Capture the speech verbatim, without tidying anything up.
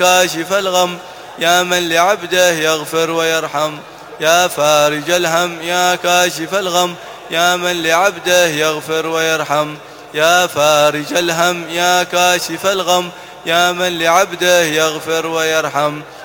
كاشف الغم يا من لعبده يغفر ويرحم، يا فارج الهم يا كاشف الغم يا من لعبده يغفر ويرحم، يا فارج الهم يا كاشف الغم يا من لعبده يغفر ويرحم.